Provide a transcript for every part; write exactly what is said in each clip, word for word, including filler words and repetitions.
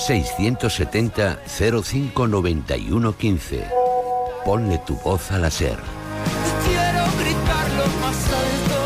seiscientos setenta, cero cinco, noventa y uno, quince. Ponle tu voz a la SER. Quiero gritarlo más alto.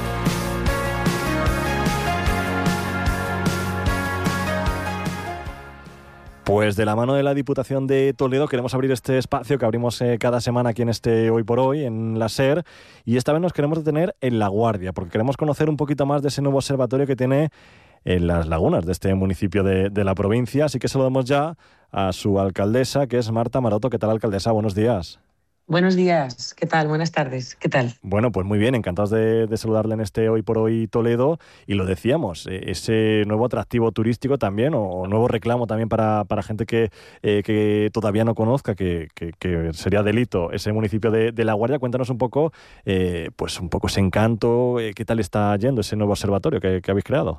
Pues de la mano de la Diputación de Toledo queremos abrir este espacio que abrimos eh, cada semana aquí en este Hoy por Hoy, en la SER, y esta vez nos queremos detener en La Guardia, porque queremos conocer un poquito más de ese nuevo observatorio que tiene en las lagunas de este municipio de, de la provincia, así que saludamos ya a su alcaldesa, que es Marta Maroto. ¿Qué tal, alcaldesa? Buenos días. Buenos días, ¿qué tal? Buenas tardes, ¿qué tal? Bueno, pues muy bien, encantados de, de saludarle en este Hoy por Hoy Toledo, y lo decíamos, eh, ese nuevo atractivo turístico también, o, o nuevo reclamo también para, para gente que, eh, que todavía no conozca, que, que, que sería delito ese municipio de, de La Guardia. Cuéntanos un poco, eh, pues un poco ese encanto, eh, qué tal está yendo ese nuevo observatorio que, que habéis creado.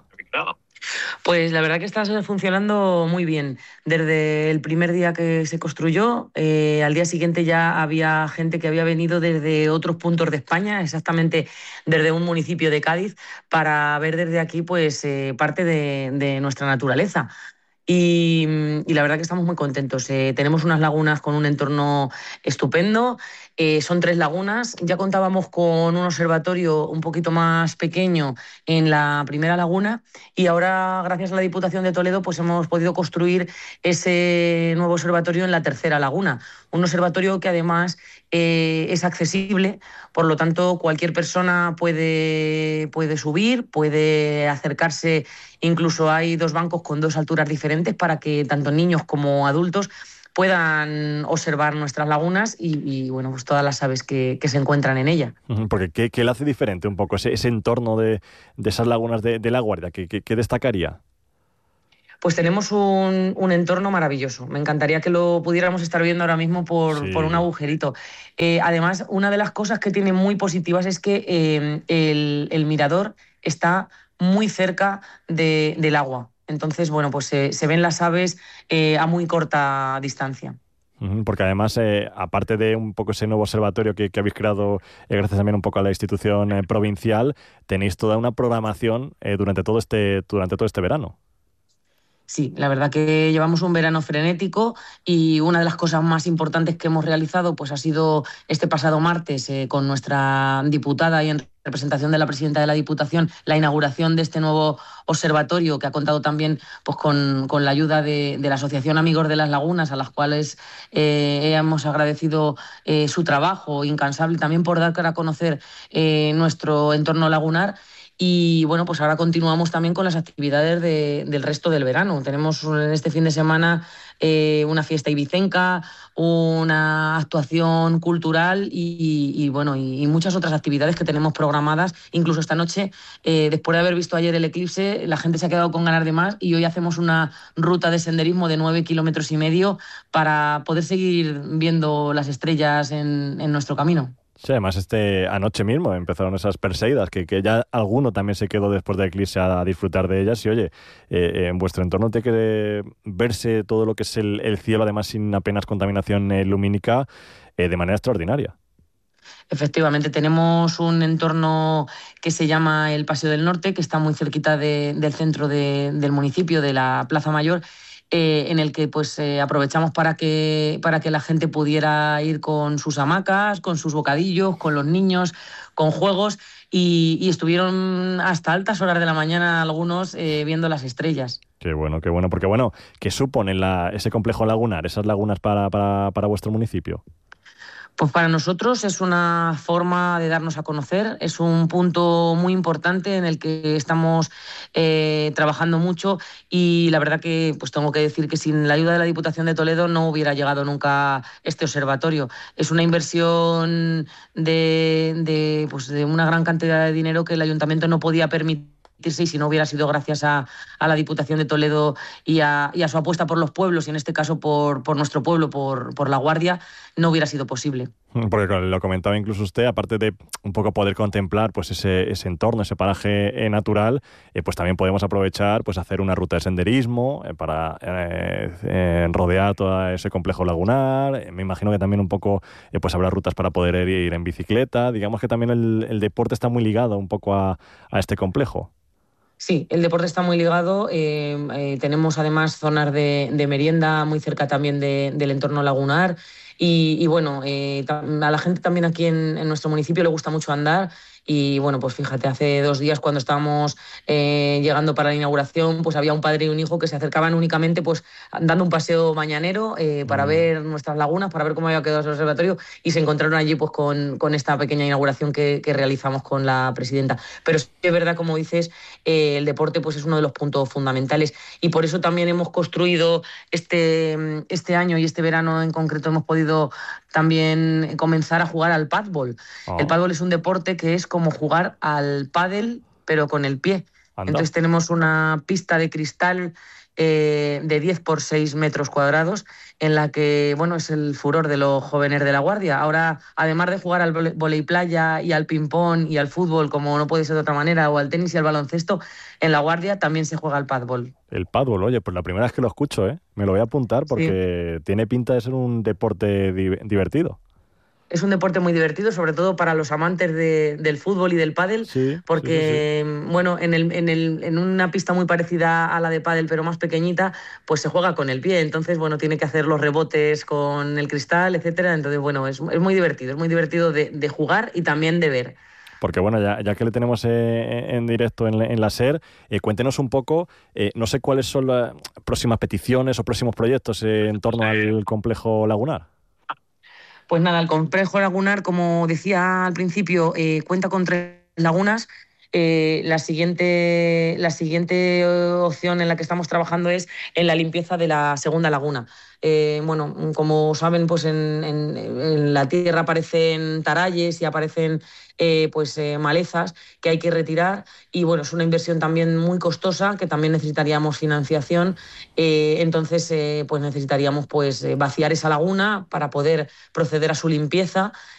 Pues la verdad que está funcionando muy bien. Desde el primer día que se construyó, eh, al día siguiente ya había gente que había venido desde otros puntos de España, exactamente desde un municipio de Cádiz, para ver desde aquí pues eh, parte de, de nuestra naturaleza. Y, y la verdad que estamos muy contentos. Eh, tenemos unas lagunas con un entorno estupendo. Eh, son tres lagunas. Ya contábamos con un observatorio un poquito más pequeño en la primera laguna, y ahora, gracias a la Diputación de Toledo, pues hemos podido construir ese nuevo observatorio en la tercera laguna. Un observatorio que además eh, es accesible, por lo tanto cualquier persona puede, puede subir, puede acercarse. Incluso hay dos bancos con dos alturas diferentes para que tanto niños como adultos puedan observar nuestras lagunas y, y bueno, pues todas las aves que, que se encuentran en ella. Porque ¿qué, qué le hace diferente un poco ese, ese entorno de, de esas lagunas de, de La Guardia? ¿Qué, qué, qué destacaría? Pues tenemos un, un entorno maravilloso. Me encantaría que lo pudiéramos estar viendo ahora mismo por, sí. por un agujerito. Eh, además, una de las cosas que tiene muy positivas es que eh, el, el mirador está muy cerca de, del agua. Entonces, bueno, pues eh, se ven las aves eh, a muy corta distancia. Porque además, eh, aparte de un poco ese nuevo observatorio que, que habéis creado, eh, gracias también un poco a la institución eh, provincial, tenéis toda una programación eh, durante todo este durante todo este verano. Sí, la verdad que llevamos un verano frenético, y una de las cosas más importantes que hemos realizado pues ha sido este pasado martes eh, con nuestra diputada y en representación de la presidenta de la Diputación, la inauguración de este nuevo observatorio, que ha contado también pues con, con la ayuda de, de la Asociación Amigos de las Lagunas, a las cuales eh, hemos agradecido eh, su trabajo incansable, también por dar a conocer eh, nuestro entorno lagunar. Y bueno, pues ahora continuamos también con las actividades de, del resto del verano. Tenemos en este fin de semana eh, una fiesta ibicenca, una actuación cultural y, y, y bueno, y, y muchas otras actividades que tenemos programadas. Incluso esta noche, eh, después de haber visto ayer el eclipse, la gente se ha quedado con ganas de más, y hoy hacemos una ruta de senderismo de nueve kilómetros y medio para poder seguir viendo las estrellas en, en nuestro camino. Sí, además este anoche mismo empezaron esas Perseidas, que, que ya alguno también se quedó después del eclipse a disfrutar de ellas. Y oye, eh, en vuestro entorno tiene que verse todo lo que es el, el cielo, además sin apenas contaminación eh, lumínica, eh, de manera extraordinaria. Efectivamente, tenemos un entorno que se llama el Paseo del Norte, que está muy cerquita de, del centro de, del municipio, de la Plaza Mayor, Eh, en el que pues eh, aprovechamos para que, para que la gente pudiera ir con sus hamacas, con sus bocadillos, con los niños, con juegos, y, y estuvieron hasta altas horas de la mañana algunos eh, viendo las estrellas. Qué bueno, qué bueno, porque bueno, ¿qué supone la, ese complejo lagunar, esas lagunas para, para, para vuestro municipio? Pues para nosotros es una forma de darnos a conocer, es un punto muy importante en el que estamos eh, trabajando mucho, y la verdad que pues tengo que decir que sin la ayuda de la Diputación de Toledo no hubiera llegado nunca este observatorio. Es una inversión de, de, pues de una gran cantidad de dinero que el Ayuntamiento no podía permitir, y si no hubiera sido gracias a, a la Diputación de Toledo y a, y a su apuesta por los pueblos, y en este caso por, por nuestro pueblo, por, por La Guardia, no hubiera sido posible. Porque lo comentaba incluso usted, aparte de un poco poder contemplar pues ese, ese entorno, ese paraje eh, natural, eh, pues también podemos aprovechar pues hacer una ruta de senderismo eh, para eh, eh, rodear todo ese complejo lagunar. Eh, me imagino que también un poco eh, pues habrá rutas para poder ir, ir en bicicleta. Digamos que también el, el deporte está muy ligado un poco a, a este complejo. Sí, el deporte está muy ligado. Eh, eh, tenemos además zonas de, de merienda muy cerca también de, del entorno lagunar. Y, y bueno, eh, a la gente también aquí en, en nuestro municipio le gusta mucho andar. Y bueno, pues fíjate, hace dos días cuando estábamos eh, llegando para la inauguración, pues había un padre y un hijo que se acercaban únicamente pues dando un paseo mañanero eh, para Mm. ver nuestras lagunas, para ver cómo había quedado ese observatorio, y se encontraron allí pues con, con esta pequeña inauguración que, que realizamos con la presidenta. Pero sí es verdad, como dices, eh, el deporte pues es uno de los puntos fundamentales, y por eso también hemos construido este, este año y este verano en concreto hemos podido también comenzar a jugar al pádbol. Oh, El pádbol es un deporte que es como jugar al pádel, pero con el pie. anda. Entonces tenemos una pista de cristal eh, de diez por seis metros cuadrados, en la que, bueno, es el furor de los jóvenes de La Guardia. Ahora, además de jugar al vole- volei playa y al ping-pong y al fútbol, como no puede ser de otra manera, o al tenis y al baloncesto, en La Guardia también se juega al pádbol. El pádbol, oye, pues la primera vez que lo escucho, ¿eh? Me lo voy a apuntar Sí. porque tiene pinta de ser un deporte di- divertido. Es un deporte muy divertido, sobre todo para los amantes de, del fútbol y del pádel, Sí, sí, sí, sí. porque, bueno, en, el, en, el, en una pista muy parecida a la de pádel, pero más pequeñita, pues se juega con el pie. Entonces, bueno, tiene que hacer los rebotes con el cristal, etcétera. Entonces, bueno, es, es muy divertido, es muy divertido de, de jugar y también de ver. Porque bueno, ya, ya que le tenemos eh, en directo en, la- en la SER, eh, cuéntenos un poco, eh, no sé cuáles son las próximas peticiones o próximos proyectos eh, en torno al complejo lagunar. Pues nada, el complejo lagunar, como decía al principio, eh, cuenta con tres lagunas. Eh, la siguiente, la siguiente eh, opción en la que estamos trabajando es en la limpieza de la segunda laguna. Eh, bueno, como saben, pues en, en- en la tierra aparecen taralles y aparecen eh, pues eh, malezas que hay que retirar, y bueno, es una inversión también muy costosa que también necesitaríamos financiación. Eh, entonces eh, pues necesitaríamos pues eh, vaciar esa laguna para poder proceder a su limpieza